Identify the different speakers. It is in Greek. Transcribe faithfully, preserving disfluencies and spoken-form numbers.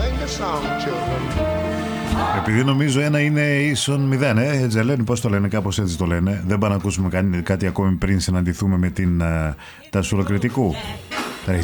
Speaker 1: Επειδή νομίζω ένα είναι ίσον μηδέν, ε, έτσι δεν λένε, πώς το λένε, κάπως έτσι το λένε. Δεν πάμε να ακούσουμε κάτι ακόμη πριν συναντηθούμε με την uh, Τασουλοκριτικού.